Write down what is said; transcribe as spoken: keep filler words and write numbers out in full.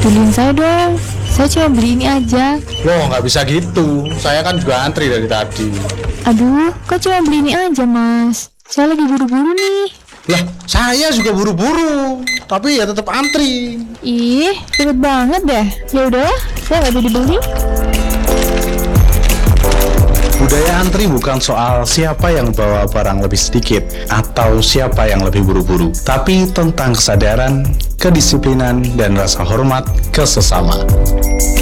Tolongin saya dong, saya cuma beli ini aja. Loh, nggak bisa gitu. Saya kan juga antri dari tadi. Aduh, kok cuma beli ini aja mas? Saya lagi buru-buru nih. Lah, saya juga buru-buru, tapi ya tetap antri. Ih, cepet banget deh. Ya udah, saya nggak jadi beli. Budaya antri bukan soal siapa yang bawa barang lebih sedikit atau siapa yang lebih buru-buru, tapi tentang kesadaran, kedisiplinan, dan rasa hormat ke sesama.